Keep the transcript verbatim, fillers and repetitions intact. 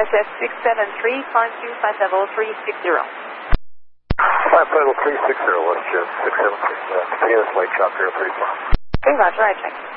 jet six seven three, climb two five level three six zero. Climb level three six zero, West Jet six seven three. Uh, continue this late chopper three four. Okay, roger, I check.